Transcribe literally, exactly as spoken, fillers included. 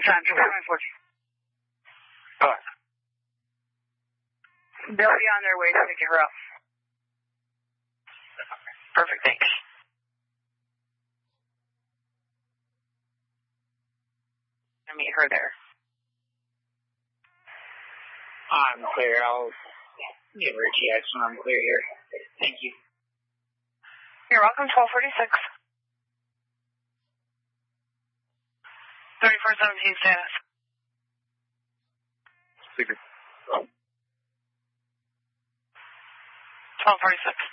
time, twenty-nine forty. Go ahead. They'll be on their way to pick her up. Perfect, thanks. I meet her there. I'm clear. I'll give her a T X when I'm clear here. Thank you. You're welcome, twelve forty-six. thirty-four seventeen status. Speaker. twelve forty-six.